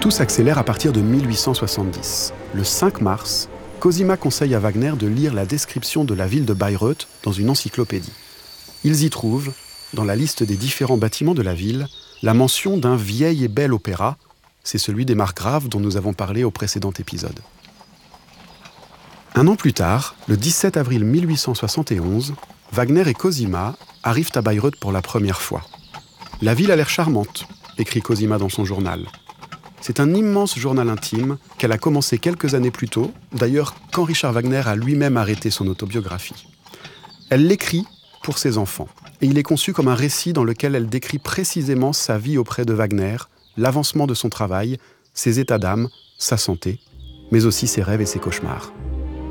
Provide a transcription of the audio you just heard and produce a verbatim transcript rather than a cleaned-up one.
Tout s'accélère à partir de mille huit cent soixante-dix. Le cinq mars, Cosima conseille à Wagner de lire la description de la ville de Bayreuth dans une encyclopédie. Ils y trouvent, dans la liste des différents bâtiments de la ville, la mention d'un vieil et bel opéra. C'est celui des margraves dont nous avons parlé au précédent épisode. Un an plus tard, le dix-sept avril mille huit cent soixante et onze, Wagner et Cosima arrivent à Bayreuth pour la première fois. « La ville a l'air charmante », écrit Cosima dans son journal. C'est un immense journal intime qu'elle a commencé quelques années plus tôt, d'ailleurs quand Richard Wagner a lui-même arrêté son autobiographie. Elle l'écrit pour ses enfants, et il est conçu comme un récit dans lequel elle décrit précisément sa vie auprès de Wagner, l'avancement de son travail, ses états d'âme, sa santé, mais aussi ses rêves et ses cauchemars.